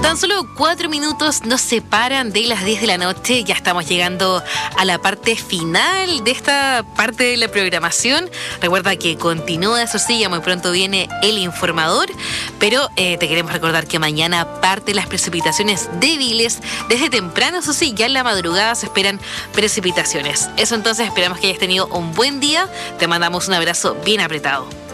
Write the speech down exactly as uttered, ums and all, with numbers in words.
Tan solo cuatro minutos nos separan de las diez de la noche. Ya estamos llegando a la parte final de esta parte de la programación. Recuerda que continúa, eso sí, ya muy pronto viene el informador. Pero eh, te queremos recordar que mañana parte las precipitaciones débiles. Desde temprano, eso sí, ya en la madrugada se esperan precipitaciones. Eso entonces, esperamos que hayas tenido un buen día. Te mandamos un abrazo bien apretado.